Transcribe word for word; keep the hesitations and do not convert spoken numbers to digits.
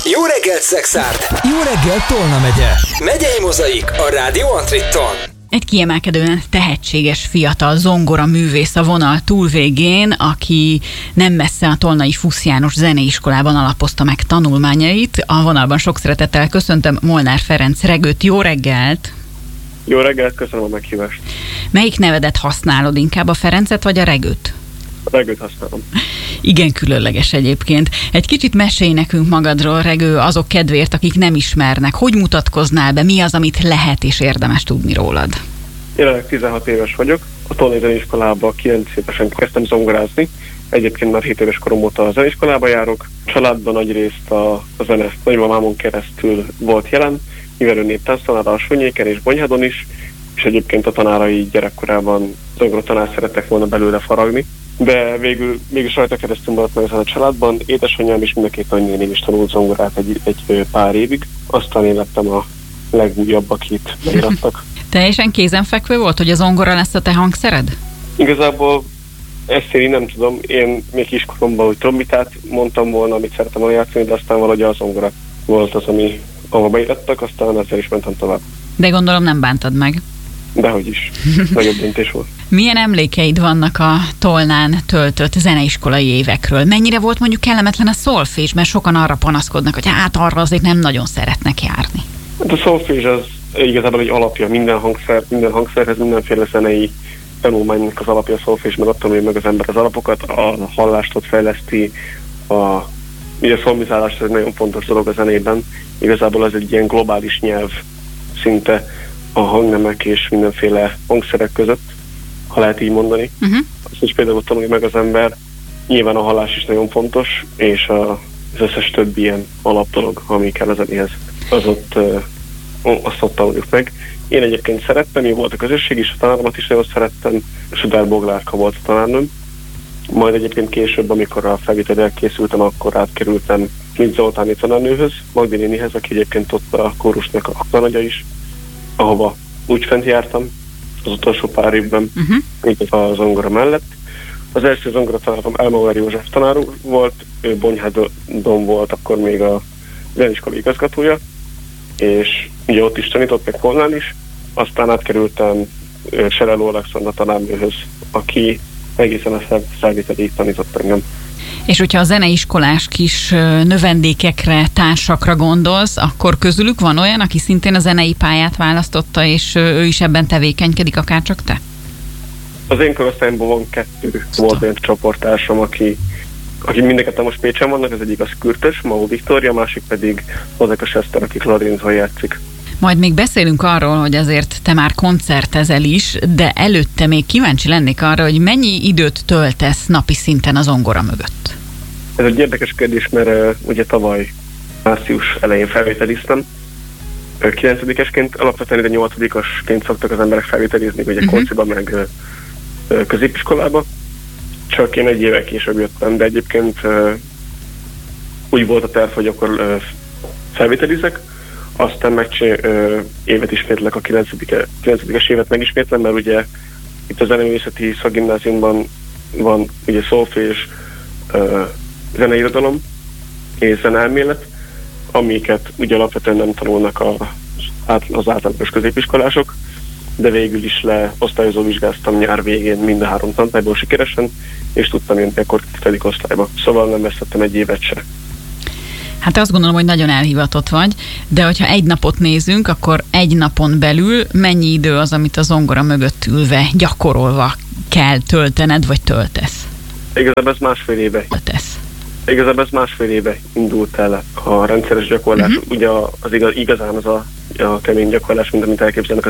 Jó reggelt, Szexárd! Jó reggelt, Tolna megye! Megyei Mozaik a Rádió Antritton. Egy kiemelkedően tehetséges fiatal zongora művész a vonal túlvégén, aki nem messze a tolnai Fusz János Zeneiskolában alapozta meg tanulmányait. A vonalban sok szeretettel köszöntöm Molnár Ferenc Regőt. Jó reggelt! Jó reggelt, köszönöm a meghívást. Melyik nevedet használod, inkább a Ferencet vagy a Regőt? A Regőt használom. Igen, különleges egyébként. Egy kicsit mesélj nekünk magadról, Regő, azok kedvéért, akik nem ismernek. Hogy mutatkoznál be? Mi az, amit lehet és érdemes tudni rólad? Jelenleg tizenhat éves vagyok. A Tolnai Zeneiskolába kilenc évesen kezdtem zongorázni. Egyébként már hét éves korom óta a zeneiskolába járok. Családban nagyrészt a, a zene nagymamámon keresztül volt jelen, mivel ő néptánctanár a Sonyéken és Bonyhádon is, és egyébként a tanárai gyerekkorában zongoratanár szerettek volna belőle faragni. De végül mégis rajta keresztül maradt meg ezen a családban. Édesanyám és mind a két nagynéném is tanult zongorát egy, egy pár évig. Aztán én lettem a legújabb, akit megirattak. Teljesen kézenfekvő volt, hogy a zongora lesz a te hangszered? Igazából ezt én nem tudom. Én még kiskoromban úgy trombitát mondtam volna, amit szerettem volna játszani, de aztán valahogy a zongora volt az, ami ahova beirattak, aztán ezzel is mentem tovább. De gondolom nem bántad meg. Dehogy is. Nagyobb döntés volt. Milyen emlékeid vannak a Tolnán töltött zeneiskolai évekről? Mennyire volt mondjuk kellemetlen a szolfés, mert sokan arra panaszkodnak, hogy hát arra azért nem nagyon szeretnek járni. Hát a szolfés az igazából egy alapja minden hangszer, minden hangszerhez, mindenféle zenei tanulmánynak az alapja a szolfés, meg ott tanulja meg az ember az alapokat, a hallást ott fejleszti, a, ugye a szolmizálás ez egy nagyon fontos dolog a zenében. Igazából ez egy ilyen globális nyelv szinte a hangnemek és mindenféle hangszerek között, ha lehet így mondani. Uh-huh. Azt is például tanulja meg az ember. Nyilván a hallás is nagyon fontos, és a, az összes többi ilyen alapdolog, ami kell a zenéhez, az ott, uh, azt ott tanuljuk meg. Én egyébként szerettem, én volt a közösség is, a tanáromat is nagyon szerettem, Sudár Boglárka volt a tanárnőm. Majd egyébként később, amikor a felvételre készültem, akkor átkerültem Klinc Zoltáni tanárnőhöz, Magdi nénihez, aki egyébként ott a kórusnak a tanagya is, ahova úgy fent jártam az utolsó pár évben, uh-huh. a zongora mellett. Az első zongora tanárom Elmauer József tanár volt, ő Bonyhádon volt akkor még a zeneiskola igazgatója, és ugye ott is tanított, meg Kolnán is. Aztán átkerültem Sereló Alexandra tanárnőhöz, aki egészen a felvételig tanított engem. És hogyha a zeneiskolás kis növendékekre, társakra gondolsz, akkor közülük van olyan, aki szintén a zenei pályát választotta, és ő is ebben tevékenykedik, akárcsak te? Az én korosztályomban van kettő volt olyan csoporttársam, aki, aki mindeket most Pécsen vannak, ez egyik az Kürtös, Mau Viktória, másik pedig azok a Sester, akik Ladincban játszik. Majd még beszélünk arról, hogy azért te már koncertezel is, de előtte még kíváncsi lennék arra, hogy mennyi időt töltesz napi szinten a zongora mögött? Ez egy érdekes kérdés, mert uh, ugye tavaly március elején felvételiztem. Uh, kilencedikesként, alapvetően ide nyolcadikosként szoktak az emberek felvételizni, ugye uh-huh. kociba, meg uh, középiskolába. Csak én egy évvel később jöttem, de egyébként uh, úgy volt a terv, hogy akkor uh, felvételizek, aztán meg uh, évet ismétlek, a kilencedikes évet megismétlem, mert ugye itt a zeneművészeti szakgimnáziumban van ugye szolfés, uh, zeneirodalom és zeneelmélet, amiket ugye alapvetően nem tanulnak az, az általános középiskolások, de végül is leosztályozó vizsgáztam nyár végén mind a három tantárgyból sikeresen, és tudtam jönni akkor tizedik osztályba. Szóval nem vesztettem egy évet se. Hát azt gondolom, hogy nagyon elhivatott vagy, de hogyha egy napot nézünk, akkor egy napon belül mennyi idő az, amit a zongora mögött ülve, gyakorolva kell töltened, vagy töltesz? Igazából ez másfél éve. Töltesz. Igazából ez másfél éve indult el a rendszeres gyakorlás. Uh-huh. Ugye az igaz, igazán az a, a kemény gyakorlás, mint amit elképzelnek